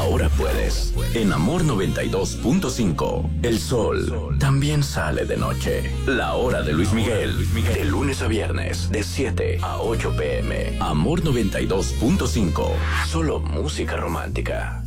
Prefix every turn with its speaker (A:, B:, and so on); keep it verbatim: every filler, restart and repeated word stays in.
A: ahora puedes. En Amor noventa y dos punto cinco, el sol también sale de noche. La hora de Luis Miguel, de lunes a viernes, de siete a ocho pm. Amor noventa y dos punto cinco, solo música romántica.